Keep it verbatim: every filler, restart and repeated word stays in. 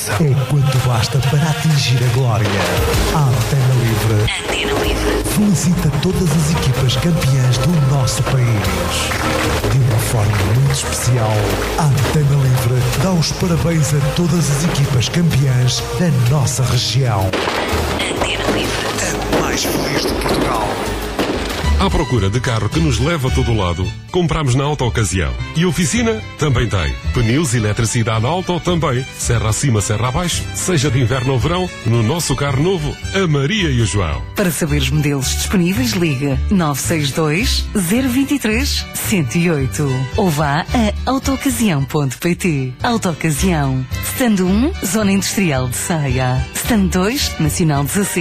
É quanto basta para atingir a glória. A Antena Livre. Antena Livre. Felicita todas as equipas campeãs do nosso país. De uma forma muito especial, a Antena Livre dá os parabéns a todas as equipas campeãs da nossa região. Antena Livre. A mais feliz de Portugal. À procura de carro que nos leva a todo lado, compramos na Auto Ocasião. E oficina também tem. Pneus e eletricidade Auto também. Serra acima, serra abaixo. Seja de inverno ou verão, no nosso carro novo, a Maria e o João. Para saber os modelos disponíveis, liga nove seis dois, zero dois três, um zero oito ou vá a autoocasião ponto pt. Auto Ocasião. Stand um, Zona Industrial de Saia. Stand dois, Nacional dezasseis.